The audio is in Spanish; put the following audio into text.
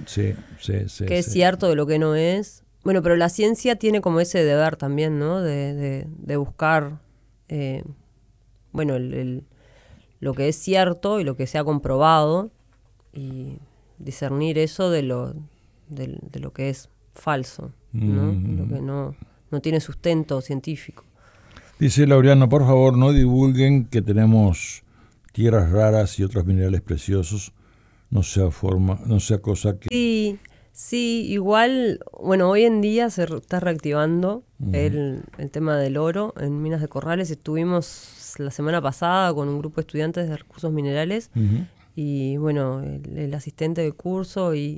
Sí, qué es cierto de lo que no es. Bueno, pero la ciencia tiene como ese deber también, ¿no? De buscar, bueno, lo que es cierto y lo que se ha comprobado y discernir eso de lo que es falso, ¿no? Lo que no tiene sustento científico. Dice Laureano, por favor no divulguen que tenemos tierras raras y otros minerales preciosos, no sea cosa que... Sí, sí, igual, bueno, hoy en día se está reactivando el tema del oro en Minas de Corrales. Estuvimos la semana pasada con un grupo de estudiantes de recursos minerales y bueno, el asistente de curso y